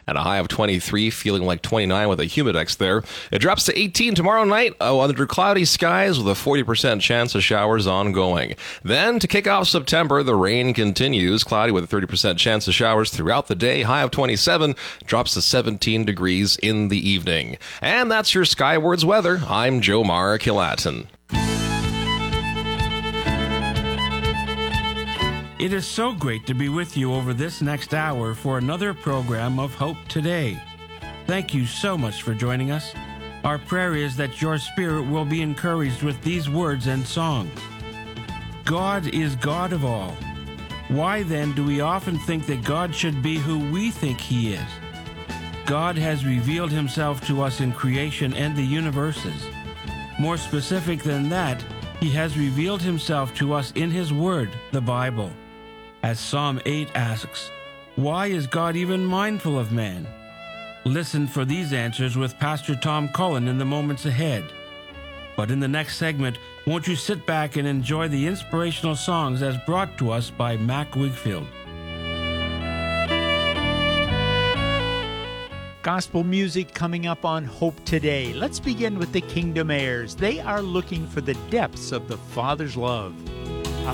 and a high of 23, feeling like 29 with a humidex there. It drops to 18 tomorrow night under cloudy skies with a 40% chance of showers ongoing. Then, to kick off September, the rain continues, cloudy with a 30% chance of showers throughout the day, high of 27, drops to 17 degrees in the evening. And that's your Skywards weather. I'm Jomar Kilatin. It is so great to be with you over this next hour for another program of Hope Today. Thank you so much for joining us. Our prayer is that your spirit will be encouraged with these words and songs. God is God of all. Why then do we often think that God should be who we think He is? God has revealed Himself to us in creation and the universes. More specific than that, He has revealed Himself to us in His Word, the Bible. As Psalm 8 asks, why is God even mindful of man? Listen for these answers with Pastor Tom Cullen in the moments ahead. But in the next segment, won't you sit back and enjoy the inspirational songs as brought to us by Mac Wigfield. Gospel music coming up on Hope Today. Let's begin with the Kingdom Heirs. They are looking for the depths of the Father's love.